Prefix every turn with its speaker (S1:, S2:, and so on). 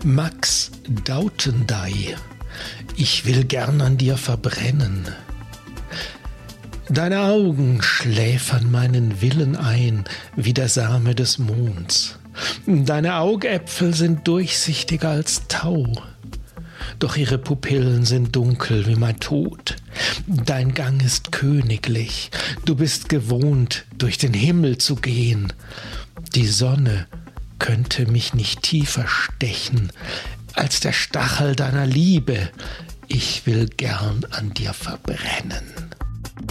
S1: Max Dautendey, ich will gern an dir verbrennen. Deine Augen schläfern meinen Willen ein, wie der Same des Monds. Deine Augäpfel sind durchsichtiger als Tau, doch ihre Pupillen sind dunkel wie mein Tod. Dein Gang ist königlich, du bist gewohnt, durch den Himmel zu gehen. Die Sonne könnte mich nicht tiefer stechen als der Stachel deiner Liebe. Ich will gern an dir verbrennen.